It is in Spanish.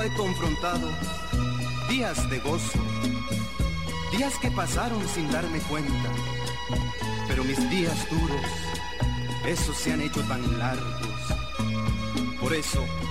He confrontado días de gozo, días que pasaron sin darme cuenta, pero mis días duros, esos se han hecho tan largos. Por eso